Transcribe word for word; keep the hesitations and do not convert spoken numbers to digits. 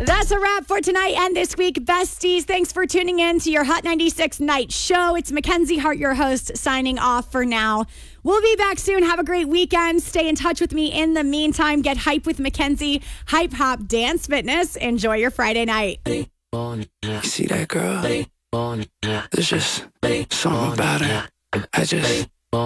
That's a wrap for tonight and this week, besties. Thanks for tuning in to your Hot ninety-six Night Show. It's Mackenzie Hart, your host, signing off for now. We'll be back soon. Have a great weekend. Stay in touch with me in the meantime. Get hype with Mackenzie, Hype Hop Dance Fitness. Enjoy your Friday night. You see that girl? There's just something about her. I just